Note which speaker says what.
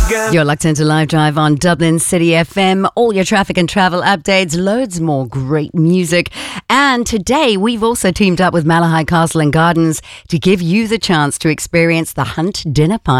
Speaker 1: You're locked into Live Drive on Dublin City FM. All your traffic and travel updates, loads more great music. And today we've also teamed up with Malahide Castle and Gardens to give you the chance to experience the Hunt Dinner Party.